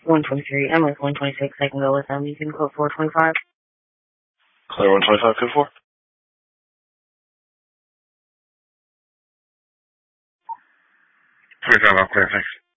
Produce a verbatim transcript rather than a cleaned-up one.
one twenty-three. I'm with one twenty-six. I can go with them. You can quote four twenty-five. Clear one twenty-five, code four. twenty-five, I'll clear, thanks.